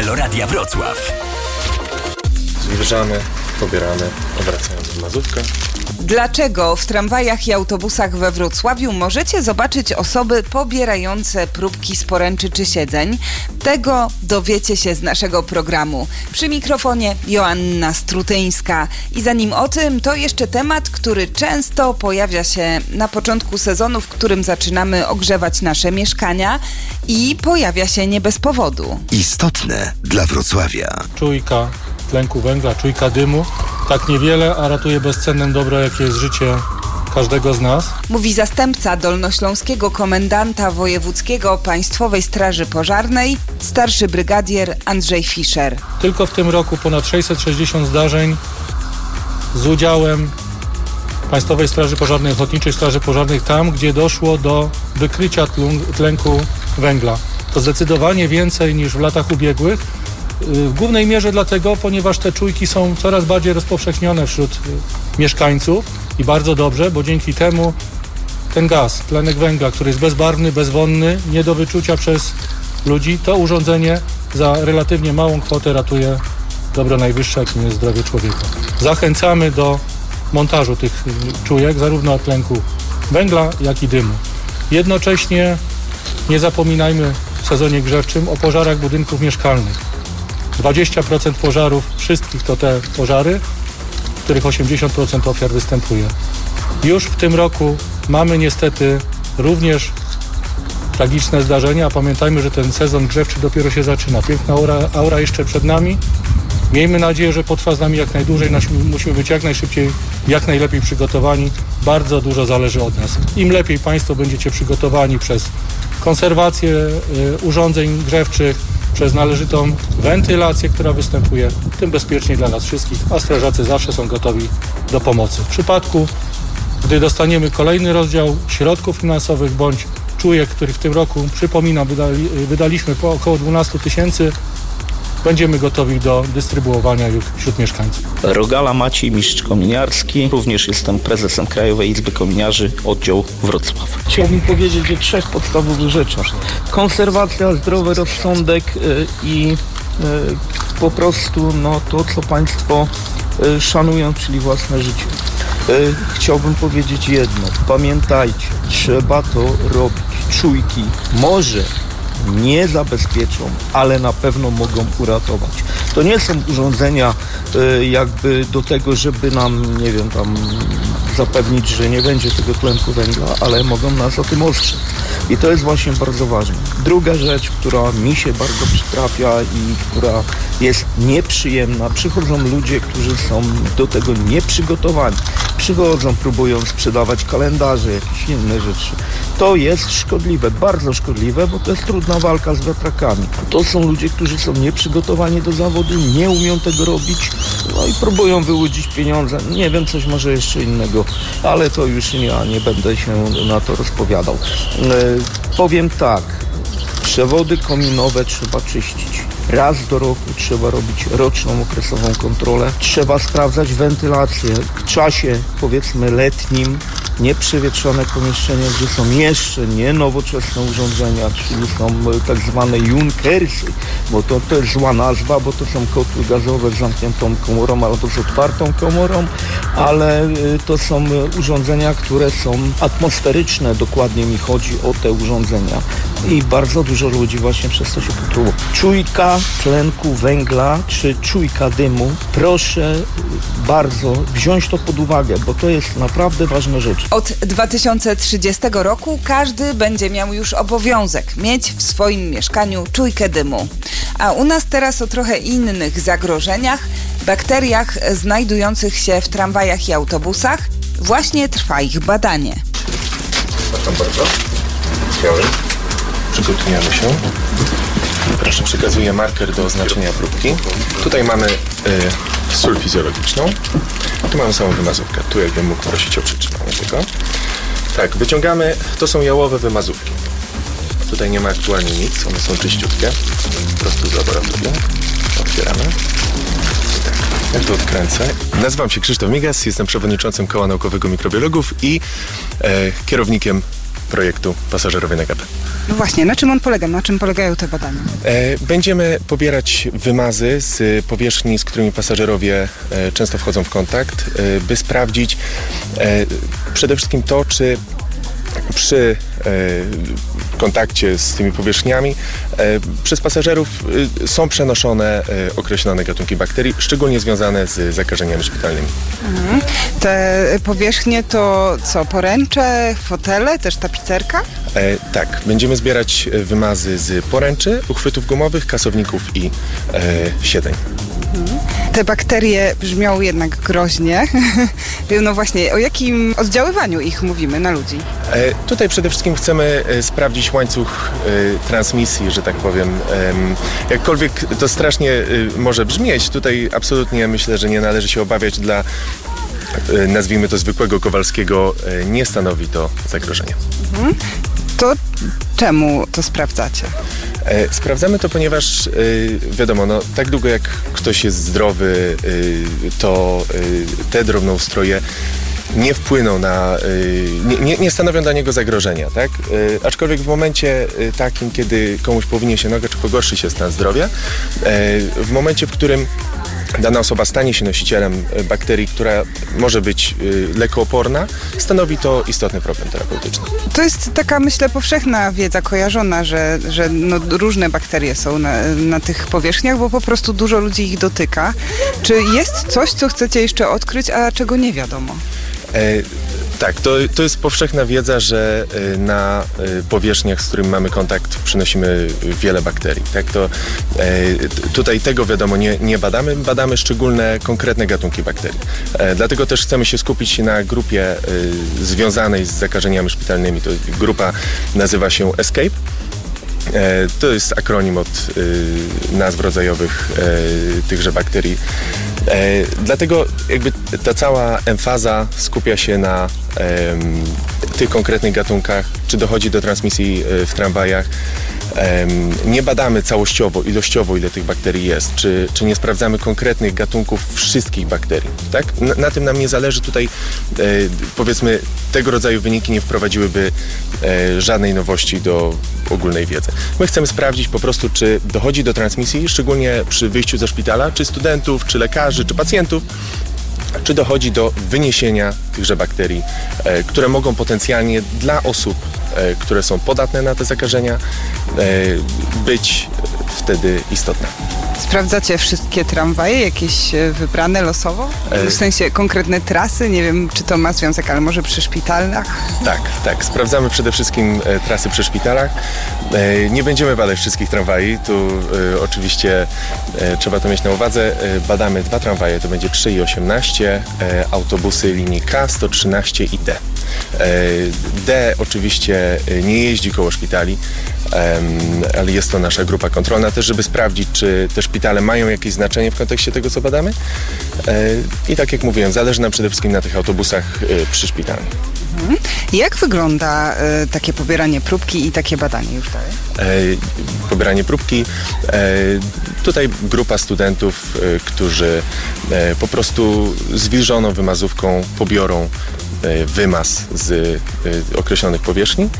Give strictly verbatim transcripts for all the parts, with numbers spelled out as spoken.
Halo Radia Wrocław. Zjeżdżamy, pobieramy, obracając w Mazówkę. Dlaczego w tramwajach i autobusach we Wrocławiu możecie zobaczyć osoby pobierające próbki z poręczy czy siedzeń? Tego dowiecie się z naszego programu. Przy mikrofonie Joanna Strutyńska. I zanim o tym, to jeszcze temat, który często pojawia się na początku sezonu, w którym zaczynamy ogrzewać nasze mieszkania i pojawia się nie bez powodu. Istotne dla Wrocławia. Czujka tlenku węgla, czujka dymu. Tak niewiele, a ratuje bezcenne dobro, jakie jest życie każdego z nas. Mówi zastępca dolnośląskiego komendanta wojewódzkiego Państwowej Straży Pożarnej, starszy brygadier Andrzej Fischer. Tylko w tym roku ponad sześćset sześćdziesiąt zdarzeń z udziałem Państwowej Straży Pożarnej, Ochotniczej Straży Pożarnej, tam gdzie doszło do wykrycia tlenku węgla. To zdecydowanie więcej niż w latach ubiegłych. W głównej mierze dlatego, ponieważ te czujki są coraz bardziej rozpowszechnione wśród mieszkańców i bardzo dobrze, bo dzięki temu ten gaz, tlenek węgla, który jest bezbarwny, bezwonny, nie do wyczucia przez ludzi, to urządzenie za relatywnie małą kwotę ratuje dobro najwyższe, jakim jest zdrowie człowieka. Zachęcamy do montażu tych czujek, zarówno o tlenku węgla, jak i dymu. Jednocześnie nie zapominajmy w sezonie grzewczym o pożarach budynków mieszkalnych. dwadzieścia procent pożarów, wszystkich to te pożary, w których osiemdziesiąt procent ofiar występuje. Już w tym roku mamy niestety również tragiczne zdarzenia, a pamiętajmy, że ten sezon grzewczy dopiero się zaczyna. Piękna aura, aura jeszcze przed nami. Miejmy nadzieję, że potrwa z nami jak najdłużej. Musimy być jak najszybciej, jak najlepiej przygotowani. Bardzo dużo zależy od nas. Im lepiej Państwo będziecie przygotowani przez konserwację y, urządzeń grzewczych, przez należytą wentylację, która występuje, tym bezpieczniej dla nas wszystkich, a strażacy zawsze są gotowi do pomocy. W przypadku, gdy dostaniemy kolejny rozdział środków finansowych bądź czujek, których w tym roku, przypominam, wydali, wydaliśmy po około dwanaście tysięcy, będziemy gotowi do dystrybuowania już wśród mieszkańców. Rogala Maciej, mistrz kominiarski. Również jestem prezesem Krajowej Izby Kominiarzy, oddział Wrocław. Chciałbym powiedzieć o trzech podstawowych rzeczach. Konserwacja, zdrowy rozsądek i po prostu no, to, co Państwo szanują, czyli własne życie. Chciałbym powiedzieć jedno. Pamiętajcie, trzeba to robić. Czujki może nie zabezpieczą, ale na pewno mogą uratować. To nie są urządzenia y, jakby do tego, żeby nam, nie wiem, tam zapewnić, że nie będzie tego tlenku węgla, ale mogą nas o tym ostrzec. I to jest właśnie bardzo ważne. Druga rzecz, która mi się bardzo przytrafia i która jest nieprzyjemna, przychodzą ludzie, którzy są do tego nieprzygotowani. Przychodzą, próbują sprzedawać kalendarze, jakieś inne rzeczy. To jest szkodliwe, bardzo szkodliwe, bo to jest trudna walka z wiatrakami. To są ludzie, którzy są nieprzygotowani do zawodu, nie umieją tego robić, no i próbują wyłudzić pieniądze. Nie wiem, coś może jeszcze innego, ale to już ja nie będę się na to rozpowiadał. E, powiem tak, przewody kominowe trzeba czyścić. Raz do roku trzeba robić roczną okresową kontrolę. Trzeba sprawdzać wentylację w czasie, powiedzmy, letnim. Nieprzewietrzone pomieszczenia, gdzie są jeszcze nie nowoczesne urządzenia, czyli są tak zwane junkersy, bo to, to jest zła nazwa, bo to są kotły gazowe z zamkniętą komorą albo z otwartą komorą, ale to są urządzenia, które są atmosferyczne, dokładnie mi chodzi o te urządzenia. I bardzo dużo ludzi właśnie przez to się potruło. Czujka tlenku węgla czy czujka dymu, proszę bardzo wziąć to pod uwagę, bo to jest naprawdę ważna rzecz. Od dwa tysiące trzydziestego roku każdy będzie miał już obowiązek mieć w swoim mieszkaniu czujkę dymu. A u nas teraz o trochę innych zagrożeniach, bakteriach znajdujących się w tramwajach i autobusach. Właśnie trwa ich badanie. Zapraszam bardzo. Biały. Przygotujemy się. Proszę, przekazuję marker do oznaczenia próbki. Tutaj mamy y, sól fizjologiczną. Tu mamy samą wymazówkę. Tu jakbym mógł prosić o przeczytanie tego. Tak, wyciągamy. To są jałowe wymazówki. Tutaj nie ma aktualnie nic. One są czyściutkie. Po prostu z laboratorium. Otwieramy. I tak. Ja to odkręcę. Nazywam się Krzysztof Migas. Jestem przewodniczącym Koła Naukowego Mikrobiologów i e, kierownikiem projektu Pasażerowie na gapę. No właśnie, na czym on polega? Na czym polegają te badania? E, Będziemy pobierać wymazy z powierzchni, z którymi pasażerowie e, często wchodzą w kontakt, e, by sprawdzić e, przede wszystkim to, czy przy e, kontakcie z tymi powierzchniami e, przez pasażerów e, są przenoszone e, określone gatunki bakterii, szczególnie związane z zakażeniami szpitalnymi. Mhm. Te powierzchnie to co? Poręcze, fotele, też tapicerka? E, tak, będziemy zbierać wymazy z poręczy, uchwytów gumowych, kasowników i e, siedzeń. Te bakterie brzmią jednak groźnie. No właśnie, o jakim oddziaływaniu ich mówimy na ludzi? E, tutaj przede wszystkim chcemy e, sprawdzić łańcuch e, transmisji, że tak powiem. E, jakkolwiek to strasznie e, może brzmieć, tutaj absolutnie myślę, że nie należy się obawiać dla, e, nazwijmy to, zwykłego Kowalskiego. E, nie stanowi to zagrożenia. Mhm. To czemu to sprawdzacie? E, Sprawdzamy to, ponieważ y, wiadomo, no, tak długo jak ktoś jest zdrowy, y, to y, te drobnoustroje nie wpłyną na, y, nie, nie, nie stanowią dla niego zagrożenia, tak? Y, aczkolwiek w momencie y, takim, kiedy komuś powinie się noga, czy pogorszy się stan zdrowia, y, w momencie, w którym dana osoba stanie się nosicielem bakterii, która może być y, lekooporna, stanowi to istotny problem terapeutyczny. To jest taka, myślę, powszechna wiedza kojarzona, że, że no, różne bakterie są na, na tych powierzchniach, bo po prostu dużo ludzi ich dotyka. Czy jest coś, co chcecie jeszcze odkryć, a czego nie wiadomo? E, tak, to, to jest powszechna wiedza, że e, na e, powierzchniach, z którymi mamy kontakt, przynosimy wiele bakterii. Tak? To, e, t- tutaj tego wiadomo nie, nie badamy, badamy szczególne, konkretne gatunki bakterii. E, dlatego też chcemy się skupić na grupie e, związanej z zakażeniami szpitalnymi. To grupa nazywa się ESCAPE. E, to jest akronim od e, nazw rodzajowych e, tychże bakterii. E, dlatego jakby ta cała emfaza skupia się na e, tych konkretnych gatunkach, czy dochodzi do transmisji e, w tramwajach. E, nie badamy całościowo, ilościowo, ile tych bakterii jest, czy, czy nie sprawdzamy konkretnych gatunków wszystkich bakterii. Tak? Na, na tym nam nie zależy. Tutaj e, powiedzmy tego rodzaju wyniki nie wprowadziłyby e, żadnej nowości do ogólnej wiedzy. My chcemy sprawdzić po prostu, czy dochodzi do transmisji, szczególnie przy wyjściu ze szpitala, czy studentów, czy lekarzy, czy pacjentów, czy dochodzi do wyniesienia tychże bakterii, e, które mogą potencjalnie dla osób, e, które są podatne na te zakażenia, e, być wtedy istotne. Sprawdzacie wszystkie tramwaje, jakieś e, wybrane losowo? W sensie konkretne trasy? Nie wiem, czy to ma związek, ale może przy szpitalach? Tak, tak. Sprawdzamy przede wszystkim e, trasy przy szpitalach. E, nie będziemy badać wszystkich tramwajów. Tu e, oczywiście e, trzeba to mieć na uwadze. E, badamy dwa tramwaje, to będzie trzy i osiemnaście, e, autobusy linii K, sto trzynaście i D. E, D oczywiście nie jeździ koło szpitali, e, ale jest to nasza grupa kontrolna też, żeby sprawdzić, czy te szpitale mają jakieś znaczenie w kontekście tego, co badamy. E, I tak jak mówiłem, zależy nam przede wszystkim na tych autobusach e, przyszpitalnych. Mhm. Jak wygląda e, takie pobieranie próbki i takie badanie już dalej? E, pobieranie próbki. E, tutaj grupa studentów, e, którzy e, po prostu zwilżoną wymazówką pobiorą e, wymaz z e, określonych powierzchni.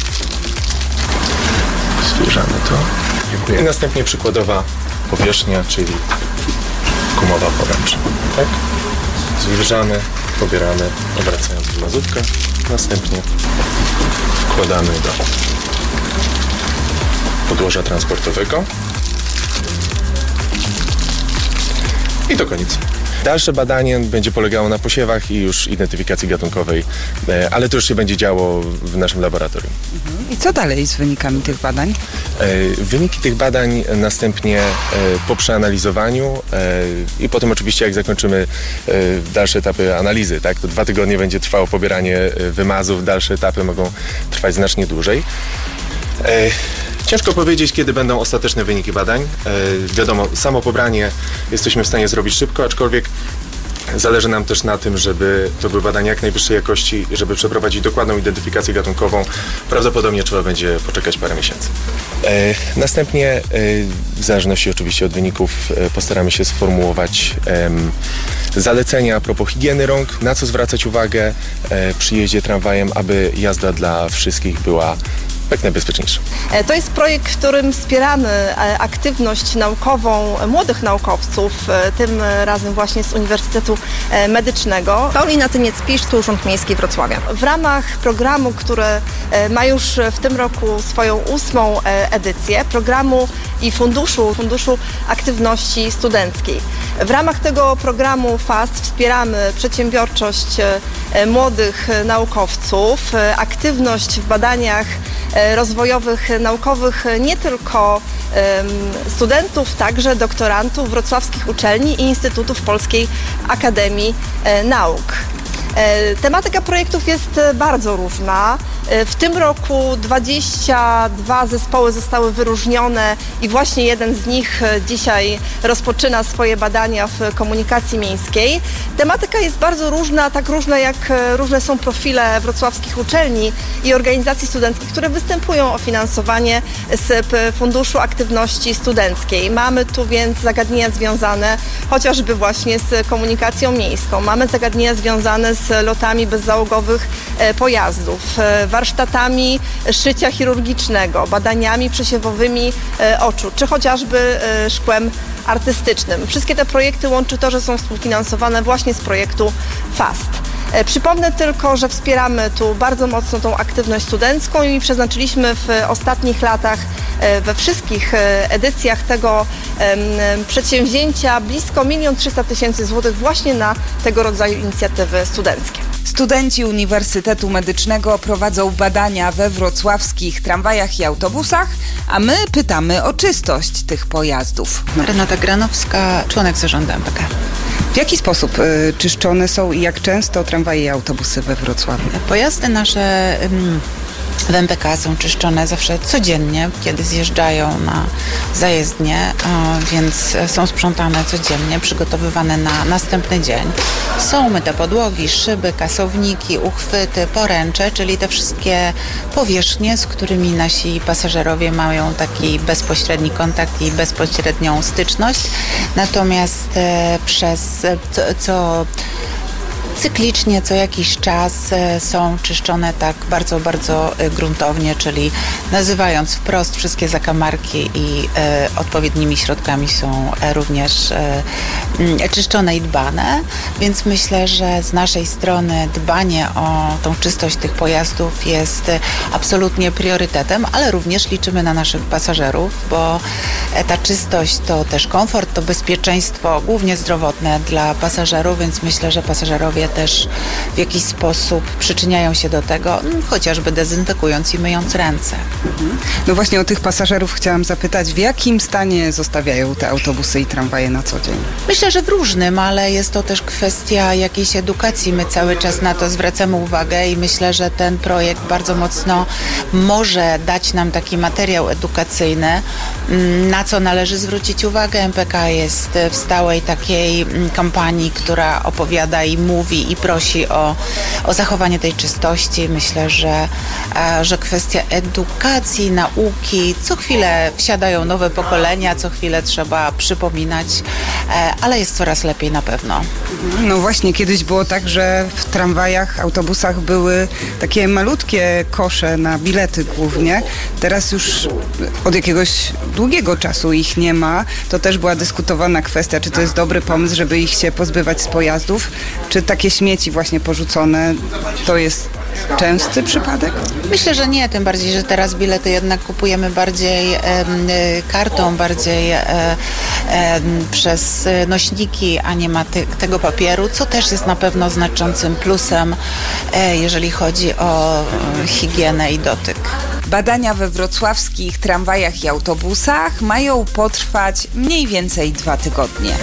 Zwilżamy to. Dziękuję. I następnie przykładowa powierzchnia, czyli gumowa poręcz. Tak? Zwilżamy, pobieramy, obracając wymazówkę. Następnie wkładamy do podłoża transportowego. I to koniec. Dalsze badanie będzie polegało na posiewach i już identyfikacji gatunkowej, ale to już się będzie działo w naszym laboratorium. I co dalej z wynikami tych badań? Wyniki tych badań następnie po przeanalizowaniu i potem oczywiście jak zakończymy dalsze etapy analizy, tak, to dwa tygodnie będzie trwało pobieranie wymazów, dalsze etapy mogą trwać znacznie dłużej. Ciężko powiedzieć, kiedy będą ostateczne wyniki badań. E, wiadomo, samo pobranie jesteśmy w stanie zrobić szybko, aczkolwiek Zależy nam też na tym, żeby to były badania jak najwyższej jakości, żeby przeprowadzić dokładną identyfikację gatunkową. Prawdopodobnie trzeba będzie poczekać parę miesięcy. E, następnie, e, w zależności oczywiście od wyników, e, postaramy się sformułować e, zalecenia a propos higieny rąk, na co zwracać uwagę e, przy jeździe tramwajem, aby jazda dla wszystkich była jak najbezpieczniejsza. To jest projekt, w którym wspieramy aktywność naukową młodych naukowców, tym razem właśnie z Uniwersytetu Medycznego. Paulina Tymiec-Piszcz, Urząd Miejski Wrocławia. W ramach programu, który ma już w tym roku swoją ósmą edycję, programu i funduszu, funduszu aktywności studenckiej. W ramach tego programu FAST wspieramy przedsiębiorczość młodych naukowców, aktywność w badaniach rozwojowych, naukowych nie tylko studentów, także doktorantów wrocławskich uczelni i instytutów Polskiej Akademii Nauk. Tematyka projektów jest bardzo różna. W tym roku dwadzieścia dwa zespoły zostały wyróżnione i właśnie jeden z nich dzisiaj rozpoczyna swoje badania w komunikacji miejskiej. Tematyka jest bardzo różna, tak różna jak różne są profile wrocławskich uczelni i organizacji studenckich, które występują o finansowanie z Funduszu Aktywności Studenckiej. Mamy tu więc zagadnienia związane chociażby właśnie z komunikacją miejską. Mamy zagadnienia związane z lotami bezzałogowych pojazdów, warsztatami szycia chirurgicznego, badaniami przesiewowymi oczu, czy chociażby szkłem artystycznym. Wszystkie te projekty łączy to, że są współfinansowane właśnie z projektu FAST. Przypomnę tylko, że wspieramy tu bardzo mocno tą aktywność studencką i przeznaczyliśmy w ostatnich latach we wszystkich edycjach tego przedsięwzięcia blisko milion trzysta tysięcy złotych właśnie na tego rodzaju inicjatywy studenckie. Studenci Uniwersytetu Medycznego prowadzą badania we wrocławskich tramwajach i autobusach, a my pytamy o czystość tych pojazdów. Renata Granowska, członek zarządu M P K. W jaki sposób y, czyszczone są i jak często tramwaje i autobusy we Wrocławiu? Pojazdy nasze ym, w M P K są czyszczone zawsze codziennie, kiedy zjeżdżają na zajezdnię, y, więc są sprzątane codziennie, przygotowywane na następny dzień. Są myte podłogi, szyby, kasowniki, uchwyty, poręcze, czyli te wszystkie powierzchnie, z którymi nasi pasażerowie mają taki bezpośredni kontakt i bezpośrednią styczność. Natomiast e, przez co, co cyklicznie, co jakiś czas są czyszczone tak bardzo, bardzo gruntownie, czyli nazywając wprost wszystkie zakamarki i e, odpowiednimi środkami są również e, czyszczone i dbane, więc myślę, że z naszej strony dbanie o tą czystość tych pojazdów jest absolutnie priorytetem, ale również liczymy na naszych pasażerów, bo ta czystość to też komfort, to bezpieczeństwo, głównie zdrowotne dla pasażerów, więc myślę, że pasażerowie też w jakiś sposób przyczyniają się do tego, chociażby dezynfekując i myjąc ręce. No właśnie o tych pasażerów chciałam zapytać, w jakim stanie zostawiają te autobusy i tramwaje na co dzień? Myślę, że w różnym, ale jest to też kwestia jakiejś edukacji. My cały czas na to zwracamy uwagę i myślę, że ten projekt bardzo mocno może dać nam taki materiał edukacyjny, na co należy zwrócić uwagę. M P K jest w stałej takiej kampanii, która opowiada i mówi i prosi o, o zachowanie tej czystości. Myślę, że, że kwestia edukacji, nauki, co chwilę wsiadają nowe pokolenia, co chwilę trzeba przypominać, ale jest coraz lepiej na pewno. No właśnie, kiedyś było tak, że w tramwajach, autobusach były takie malutkie kosze na bilety głównie. Teraz już od jakiegoś długiego czasu ich nie ma. To też była dyskutowana kwestia, czy to jest dobry pomysł, żeby ich się pozbywać z pojazdów, czy takie śmieci właśnie porzucone to jest częsty przypadek? Myślę, że nie, tym bardziej, że teraz bilety jednak kupujemy bardziej e, kartą, bardziej e, e, przez nośniki, a nie ma ty, tego papieru, co też jest na pewno znaczącym plusem, e, jeżeli chodzi o e, higienę i dotyk. Badania we wrocławskich tramwajach i autobusach mają potrwać mniej więcej dwa tygodnie.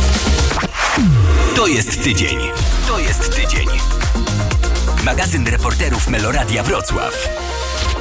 To jest tydzień. To jest tydzień. Magazyn reporterów Meloradia Wrocław.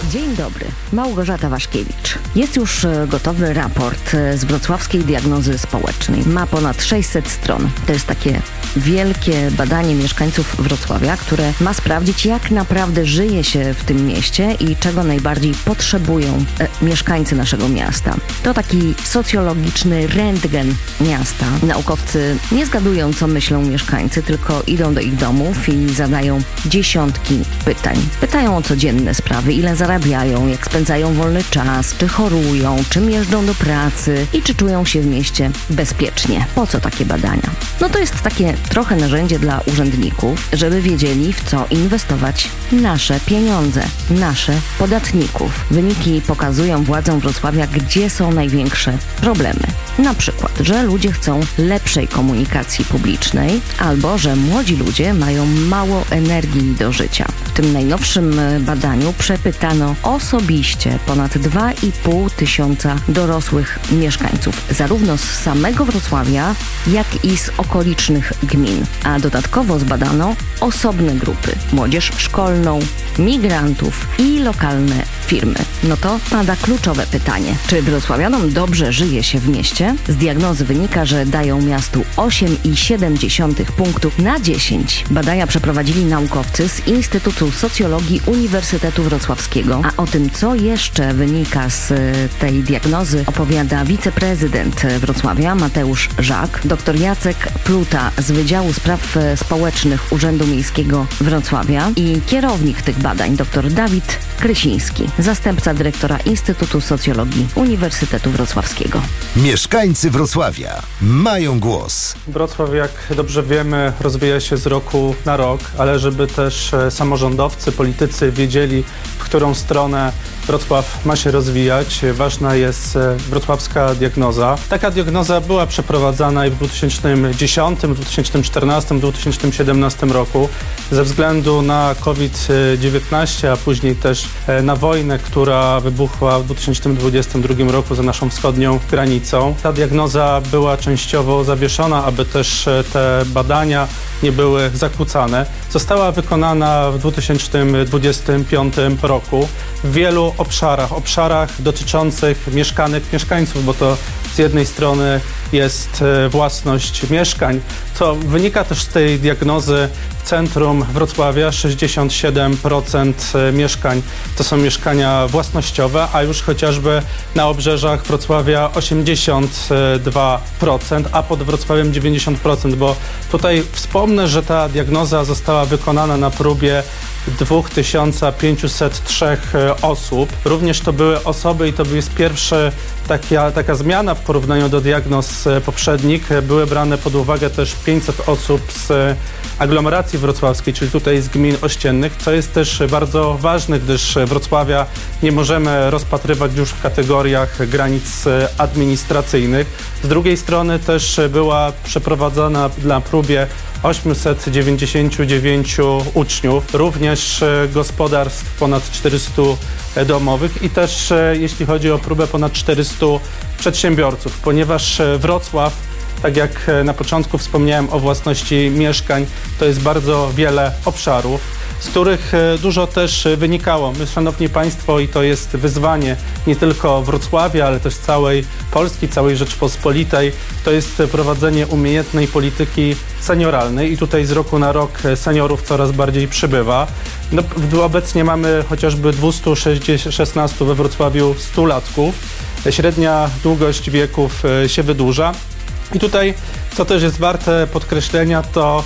Dzień dobry, Małgorzata Waszkiewicz. Jest już gotowy raport z wrocławskiej diagnozy społecznej. Ma ponad sześćset stron. To jest takie wielkie badanie mieszkańców Wrocławia, które ma sprawdzić, jak naprawdę żyje się w tym mieście i czego najbardziej potrzebują e, mieszkańcy naszego miasta. To taki socjologiczny rentgen miasta. Naukowcy nie zgadują, co myślą mieszkańcy, tylko idą do ich domów i zadają dziesiątki pytań. Pytają o codzienne sprawy, ile zarabiają, jak spędzają wolny czas, czy chorują, czym jeżdżą do pracy i czy czują się w mieście bezpiecznie. Po co takie badania? No to jest takie trochę narzędzie dla urzędników, żeby wiedzieli, w co inwestować nasze pieniądze, nasze podatników. Wyniki pokazują władzom Wrocławia, gdzie są największe problemy. Na przykład, że ludzie chcą lepszej komunikacji publicznej albo, że młodzi ludzie mają mało energii do życia. W tym najnowszym badaniu przepytano osobiście ponad dwa i pół tysiąca dorosłych mieszkańców, zarówno z samego Wrocławia, jak i z okolicznych gmin. A dodatkowo zbadano osobne grupy, młodzież szkolną, migrantów i lokalne firmy. No to pada kluczowe pytanie. Czy wrocławianom dobrze żyje się w mieście? Z diagnozy wynika, że dają miastu osiem i siedem dziesiątych punktów na dziesięć. Badania przeprowadzili naukowcy z Instytutu Socjologii Uniwersytetu Wrocławskiego. A o tym, co jeszcze wynika z tej diagnozy, opowiada wiceprezydent Wrocławia Mateusz Żak, dr Jacek Pluta z Wydziału Spraw Społecznych Urzędu Miejskiego Wrocławia i kierownik tych badań, dr Dawid Krysiński, zastępca dyrektora Instytutu Socjologii Uniwersytetu Wrocławskiego. Mieszkańcy Wrocławia mają głos. Wrocław, jak dobrze wiemy, rozwija się z roku na rok, ale żeby też samorządowcy, politycy wiedzieli, w którą stronę Wrocław ma się rozwijać, ważna jest wrocławska diagnoza. Taka diagnoza była przeprowadzana i w dwa tysiące dziesiątym, dwa tysiące czternastym, dwa tysiące siedemnastym roku. Ze względu na COVID dziewiętnaście, a później też na wojnę, która wybuchła w dwa tysiące dwudziestym drugim roku za naszą wschodnią granicą. Ta diagnoza była częściowo zawieszona, aby też te badania nie były zakłócane. Została wykonana w dwa tysiące dwudziestym piątym roku w wielu obszarach, obszarach dotyczących mieszkanek mieszkańców, bo to z jednej strony jest własność mieszkań, co wynika też z tej diagnozy. W centrum Wrocławia sześćdziesiąt siedem procent mieszkań to są mieszkania własnościowe, a już chociażby na obrzeżach Wrocławia osiemdziesiąt dwa procent, a pod Wrocławiem dziewięćdziesiąt procent, bo tutaj wspomnę, że ta diagnoza została wykonana na próbie dwa tysiące pięćset trzy osób. Również to były osoby i to jest pierwsza taka, taka zmiana w porównaniu do diagnoz poprzednich. Były brane pod uwagę też pięćset osób z aglomeracji wrocławskiej, czyli tutaj z gmin ościennych, co jest też bardzo ważne, gdyż Wrocławia nie możemy rozpatrywać już w kategoriach granic administracyjnych. Z drugiej strony też była przeprowadzona na próbie osiemset dziewięćdziesięciu dziewięciu uczniów, również gospodarstw ponad czterystu domowych i też jeśli chodzi o próbę ponad czterystu przedsiębiorców, ponieważ Wrocław, tak jak na początku wspomniałem o własności mieszkań, to jest bardzo wiele obszarów, z których dużo też wynikało. My, szanowni państwo, i to jest wyzwanie nie tylko Wrocławia, ale też całej Polski, całej Rzeczpospolitej, to jest prowadzenie umiejętnej polityki senioralnej i tutaj z roku na rok seniorów coraz bardziej przybywa. No, obecnie mamy chociażby dwieście szesnaście we Wrocławiu stulatków. Średnia długość wieków się wydłuża. I tutaj, co też jest warte podkreślenia, to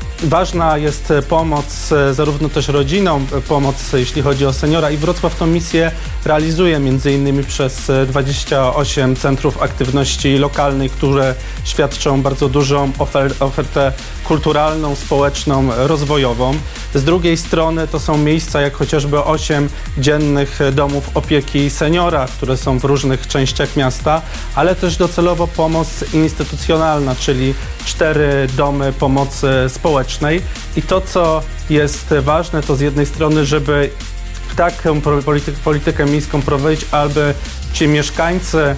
ważna jest pomoc zarówno też rodzinom, pomoc jeśli chodzi o seniora i Wrocław tą misję realizuje między innymi przez dwadzieścia osiem centrów aktywności lokalnej, które świadczą bardzo dużą ofer- ofertę kulturalną, społeczną, rozwojową. Z drugiej strony to są miejsca jak chociażby osiem dziennych domów opieki seniora, które są w różnych częściach miasta, ale też docelowo pomoc instytucjonalna, czyli cztery domy pomocy społecznej. I to, co jest ważne, to z jednej strony, żeby taką politykę, politykę miejską prowadzić, aby ci mieszkańcy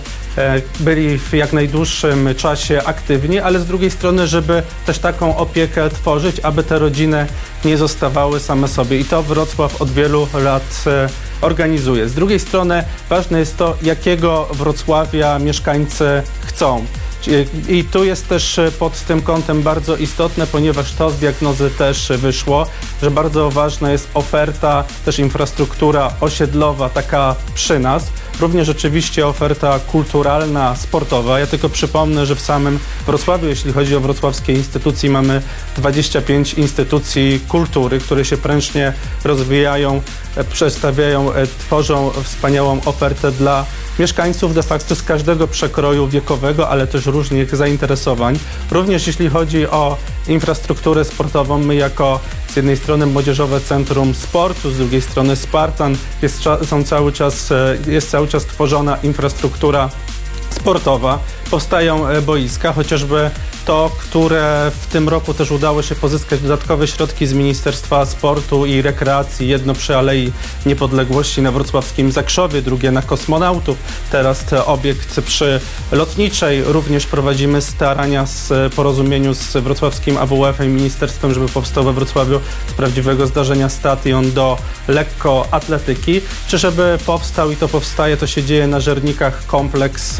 byli w jak najdłuższym czasie aktywni, ale z drugiej strony, żeby też taką opiekę tworzyć, aby te rodziny nie zostawały same sobie. I to Wrocław od wielu lat organizuje. Z drugiej strony ważne jest to, jakiego Wrocławia mieszkańcy chcą. I tu jest też pod tym kątem bardzo istotne, ponieważ to z diagnozy też wyszło, że bardzo ważna jest oferta, też infrastruktura osiedlowa, taka przy nas. Również rzeczywiście oferta kulturalna, sportowa. Ja tylko przypomnę, że w samym Wrocławiu, jeśli chodzi o wrocławskie instytucje, mamy dwadzieścia pięć instytucji kultury, które się prężnie rozwijają, przedstawiają, tworzą wspaniałą ofertę dla mieszkańców de facto z każdego przekroju wiekowego, ale też różnych zainteresowań. Również jeśli chodzi o infrastrukturę sportową, my jako z jednej strony Młodzieżowe Centrum Sportu, z drugiej strony Spartan, jest, są cały czas, jest cały czas tworzona infrastruktura sportowa. Powstają boiska, chociażby to, które w tym roku też udało się pozyskać dodatkowe środki z Ministerstwa Sportu i Rekreacji. Jedno przy Alei Niepodległości na wrocławskim Zakrzowie, drugie na Kosmonautów. Teraz obiekt przy Lotniczej. Również prowadzimy starania z porozumieniu z wrocławskim A W F-em i ministerstwem, żeby powstał we Wrocławiu z prawdziwego zdarzenia stadion do lekkoatletyki. Czy żeby powstał, i to powstaje, to się dzieje na Żernikach, kompleks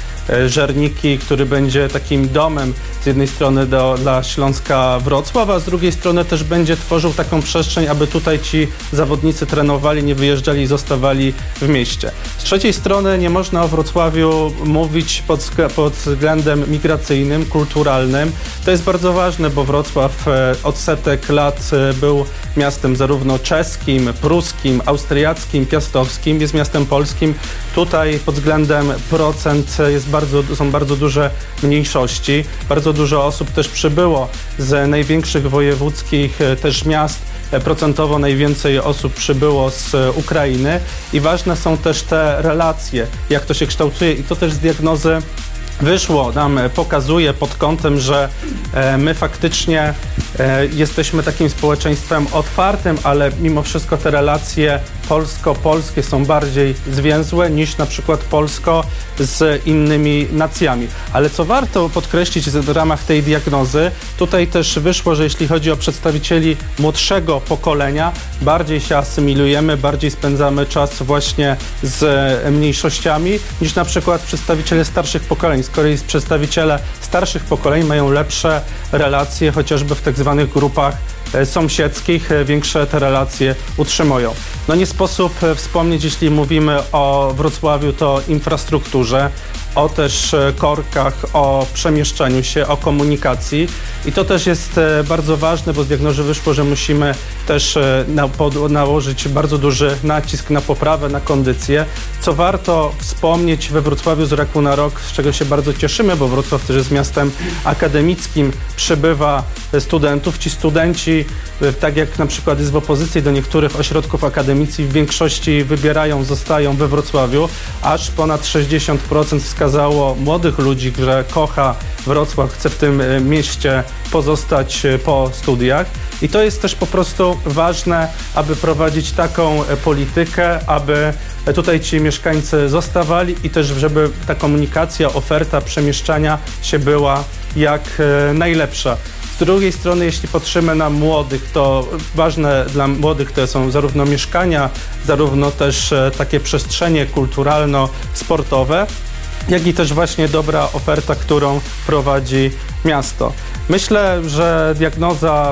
Żerniki, który będzie takim domem z jednej strony do, dla Śląska Wrocław, a z drugiej strony też będzie tworzył taką przestrzeń, aby tutaj ci zawodnicy trenowali, nie wyjeżdżali i zostawali w mieście. Z trzeciej strony nie można o Wrocławiu mówić pod, pod względem migracyjnym, kulturalnym. To jest bardzo ważne, bo Wrocław od setek lat był miastem zarówno czeskim, pruskim, austriackim, piastowskim, jest miastem polskim. Tutaj pod względem procent jest bardzo, są bardzo duże mniejszości. Bardzo dużo osób też przybyło z największych wojewódzkich też miast. Procentowo najwięcej osób przybyło z Ukrainy i ważne są też te relacje, jak to się kształtuje, i to też z diagnozy wyszło, nam pokazuje pod kątem, że my faktycznie jesteśmy takim społeczeństwem otwartym, ale mimo wszystko te relacje polsko-polskie są bardziej zwięzłe niż na przykład polsko z innymi nacjami. Ale co warto podkreślić w ramach tej diagnozy, tutaj też wyszło, że jeśli chodzi o przedstawicieli młodszego pokolenia, bardziej się asymilujemy, bardziej spędzamy czas właśnie z mniejszościami niż na przykład przedstawiciele starszych pokoleń. Z kolei przedstawiciele starszych pokoleń mają lepsze relacje, chociażby w tak zwanych grupach sąsiedzkich, większe te relacje utrzymują. No nie sposób wspomnieć, jeśli mówimy o Wrocławiu, to o infrastrukturze, o też korkach, o przemieszczaniu się, o komunikacji. I to też jest bardzo ważne, bo z diagnozy wyszło, że musimy też na, pod, nałożyć bardzo duży nacisk na poprawę, na kondycję. Co warto wspomnieć we Wrocławiu z roku na rok, z czego się bardzo cieszymy, bo Wrocław też jest miastem akademickim, przybywa studentów. Ci studenci, tak jak na przykład jest w opozycji do niektórych ośrodków akademickich, w większości wybierają, zostają we Wrocławiu. Aż ponad sześćdziesiąt procent wskazało młodych ludzi, że kocha Wrocław, chce w tym mieście pozostać po studiach. I to jest też po prostu ważne, aby prowadzić taką politykę, aby tutaj ci mieszkańcy zostawali i też, żeby ta komunikacja, oferta przemieszczania się była jak najlepsza. Z drugiej strony, jeśli patrzymy na młodych, to ważne dla młodych to są zarówno mieszkania, zarówno też takie przestrzenie kulturalno-sportowe, jak i też właśnie dobra oferta, którą prowadzi miasto. Myślę, że diagnoza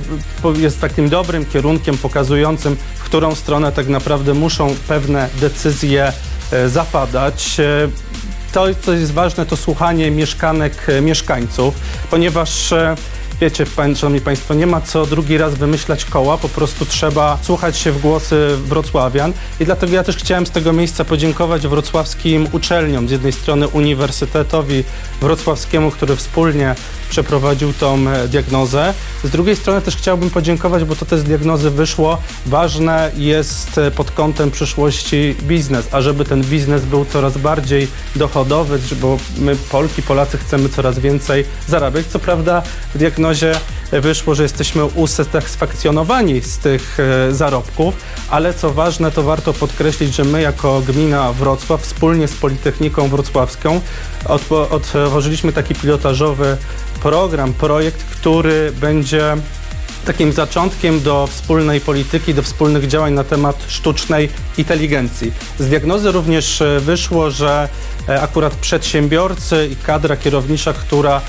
jest takim dobrym kierunkiem pokazującym, w którą stronę tak naprawdę muszą pewne decyzje zapadać. To, co jest ważne, to słuchanie mieszkanek, mieszkańców, ponieważ wiecie, szanowni państwo, nie ma co drugi raz wymyślać koła, po prostu trzeba słuchać się w głosy wrocławian i dlatego ja też chciałem z tego miejsca podziękować wrocławskim uczelniom, z jednej strony Uniwersytetowi Wrocławskiemu, który wspólnie przeprowadził tą diagnozę, z drugiej strony też chciałbym podziękować, bo to też z diagnozy wyszło, ważne jest pod kątem przyszłości biznes, a żeby ten biznes był coraz bardziej dochodowy, bo my Polki, Polacy chcemy coraz więcej zarabiać, co prawda w diagnozie wyszło, że jesteśmy usatysfakcjonowani z tych e, zarobków, ale co ważne, to warto podkreślić, że my jako gmina Wrocław wspólnie z Politechniką Wrocławską otworzyliśmy taki pilotażowy program, projekt, który będzie takim zaczątkiem do wspólnej polityki, do wspólnych działań na temat sztucznej inteligencji. Z diagnozy również wyszło, że akurat przedsiębiorcy i kadra kierownicza, która